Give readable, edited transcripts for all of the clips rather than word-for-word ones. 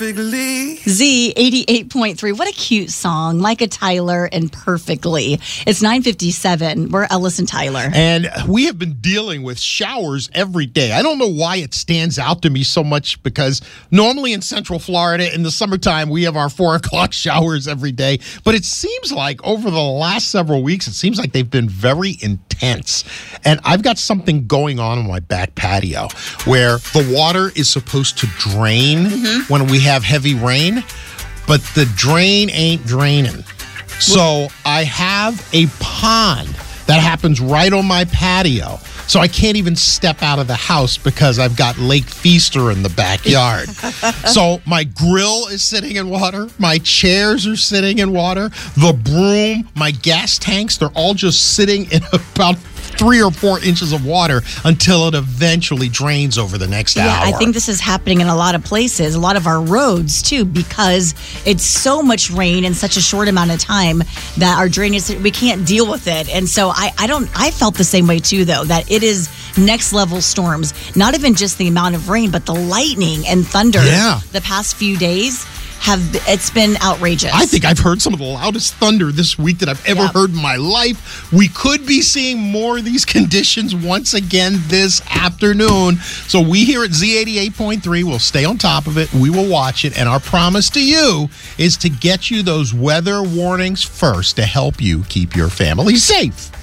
Perfectly. Z 88.3. What a cute song. Micah Tyler and Perfectly. It's 9:57. We're Ellis and Tyler. And we have been dealing with showers every day. I don't know why it stands out to me so much, because normally in Central Florida in the summertime, we have our 4 o'clock showers every day. But it seems like over the last several weeks, it seems like they've been very intense. And I've got something going on my back patio where the water is supposed to drain when we have heavy rain, but the drain ain't draining. So I have a pond that happens right on my patio. So I can't even step out of the house because I've got Lake Feaster in the backyard. So my grill is sitting in water. My chairs are sitting in water. The broom, my gas tanks, they're all just sitting in about 3 or 4 inches of water until it eventually drains over the next hour. I think this is happening in a lot of places, a lot of our roads too, because it's so much rain in such a short amount of time that our drainage, we can't deal with it. And so I felt the same way too, though, that it is next level storms, not even just the amount of rain, but the lightning and thunder the past few days. It's been outrageous. I think I've heard some of the loudest thunder this week that I've ever heard in my life. We could be seeing more of these conditions once again this afternoon. So we here at Z88.3 will stay on top of it. We will watch it. And our promise to you is to get you those weather warnings first to help you keep your family safe.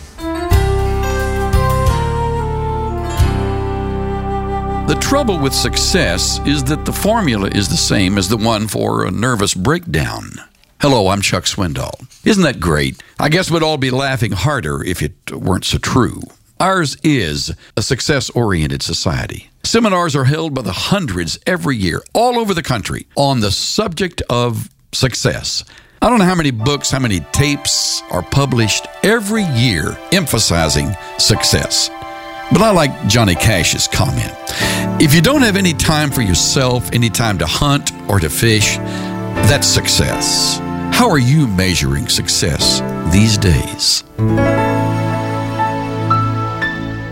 The trouble with success is that the formula is the same as the one for a nervous breakdown. Hello, I'm Chuck Swindoll. Isn't that great? I guess we'd all be laughing harder if it weren't so true. Ours is a success-oriented society. Seminars are held by the hundreds every year, all over the country, on the subject of success. I don't know how many books, how many tapes are published every year emphasizing success. But I like Johnny Cash's comment. If you don't have any time for yourself, any time to hunt or to fish, that's success. How are you measuring success these days?